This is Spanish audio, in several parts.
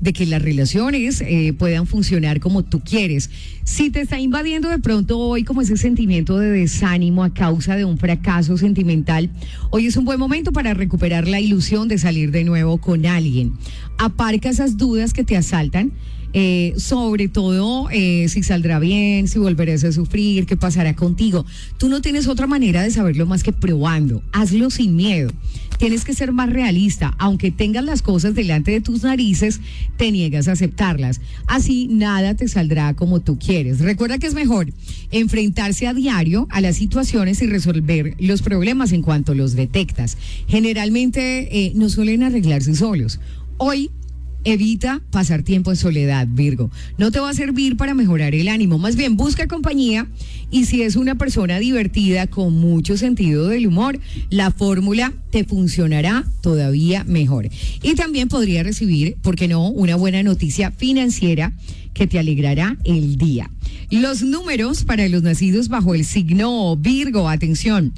de que las relaciones puedan funcionar como tú quieres. Si te está invadiendo de pronto hoy como ese sentimiento de desánimo a causa de un fracaso sentimental, hoy es un buen momento para recuperar la ilusión de salir de nuevo con alguien. Aparca esas dudas que te asaltan. Sobre todo si saldrá bien, si volverás a sufrir, qué pasará contigo. Tú no tienes otra manera de saberlo más que probando. Hazlo sin miedo. Tienes que ser más realista. Aunque tengas las cosas delante de tus narices, te niegas a aceptarlas. Así nada te saldrá como tú quieres. Recuerda que es mejor enfrentarse a diario a las situaciones y resolver los problemas en cuanto los detectas. Generalmente no suelen arreglarse solos. Hoy evita pasar tiempo en soledad, Virgo. No te va a servir para mejorar el ánimo. Más bien, busca compañía, y si es una persona divertida con mucho sentido del humor, la fórmula te funcionará todavía mejor. Y también podría recibir, ¿por qué no?, una buena noticia financiera que te alegrará el día. Los números para los nacidos bajo el signo Virgo, atención,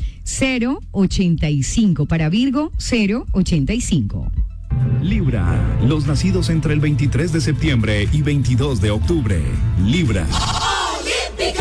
085. Para Virgo, 085. Libra, los nacidos entre el 23 de septiembre y 22 de octubre. Libra. Olímpica.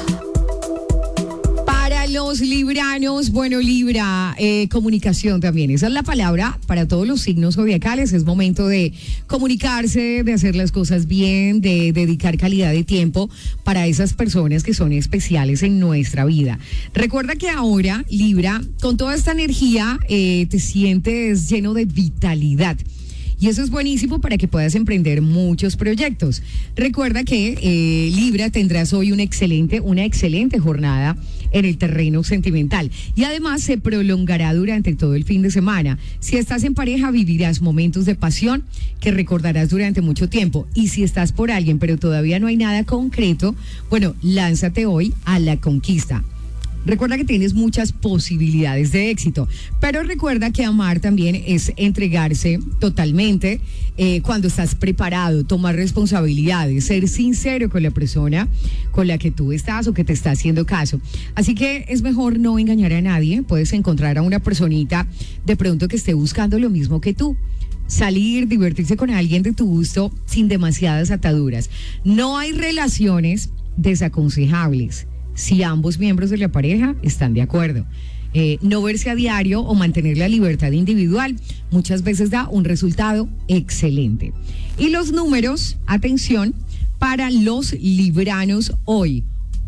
Para los libranos, bueno, Libra, comunicación también. Esa es la palabra para todos los signos zodiacales. Es momento de comunicarse, de hacer las cosas bien, de dedicar calidad de tiempo para esas personas que son especiales en nuestra vida. Recuerda que ahora, Libra, con toda esta energía, te sientes lleno de vitalidad. Y eso es buenísimo para que puedas emprender muchos proyectos. Recuerda que Libra, tendrás hoy una excelente jornada en el terreno sentimental. Y además se prolongará durante todo el fin de semana. Si estás en pareja, vivirás momentos de pasión que recordarás durante mucho tiempo. Y si estás por alguien, pero todavía no hay nada concreto, bueno, lánzate hoy a la conquista. Recuerda que tienes muchas posibilidades de éxito, pero recuerda que amar también es entregarse totalmente cuando estás preparado, tomar responsabilidades, ser sincero con la persona con la que tú estás o que te está haciendo caso. Así que es mejor no engañar a nadie. Puedes encontrar a una personita de pronto que esté buscando lo mismo que tú. Salir, divertirse con alguien de tu gusto sin demasiadas ataduras. No hay relaciones desaconsejables si ambos miembros de la pareja están de acuerdo. No verse a diario o mantener la libertad individual muchas veces da un resultado excelente. Y los números, atención, para los libranos hoy,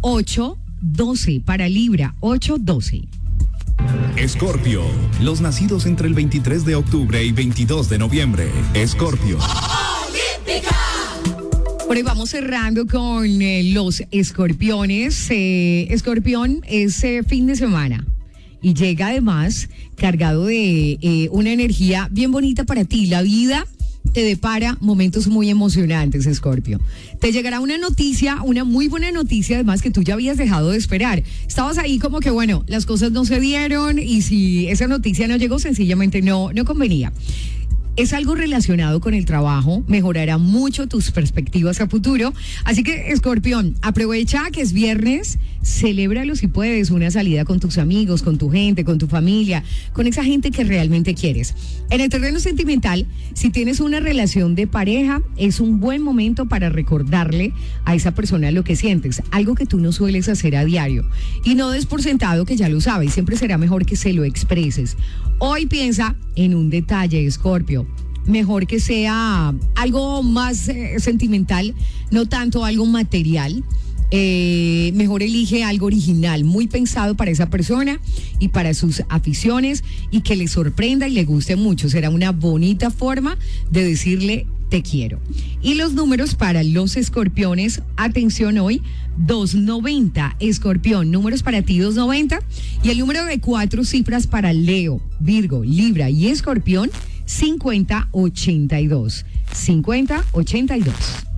8-12, para Libra, 8-12. Escorpio, los nacidos entre el 23 de octubre y 22 de noviembre. Escorpio. Olímpica. Por ahí vamos cerrando con los escorpiones. Escorpión es fin de semana y llega además cargado de una energía bien bonita para ti. La vida te depara momentos muy emocionantes, Escorpio. Te llegará una noticia, una muy buena noticia, además que tú ya habías dejado de esperar. Estabas ahí como que, bueno, las cosas no se dieron y si esa noticia no llegó, sencillamente no convenía. Es algo relacionado con el trabajo, mejorará mucho tus perspectivas a futuro. Así que, Escorpión, aprovecha que es viernes, celébralo si puedes, una salida con tus amigos, con tu gente, con tu familia, con esa gente que realmente quieres. En el terreno sentimental, si tienes una relación de pareja, es un buen momento para recordarle a esa persona lo que sientes, algo que tú no sueles hacer a diario. Y no des por sentado que ya lo sabes, siempre será mejor que se lo expreses. Hoy piensa en un detalle, Escorpio. Mejor que sea algo más sentimental, no tanto algo material. Mejor elige algo original, muy pensado para esa persona y para sus aficiones, y que le sorprenda y le guste mucho. Será una bonita forma de decirle te quiero. Y los números para los escorpiones, atención hoy, 290, Escorpión, números para ti 290, y el número de 4 cifras para Leo, Virgo, Libra y Escorpión, 5082. 5082.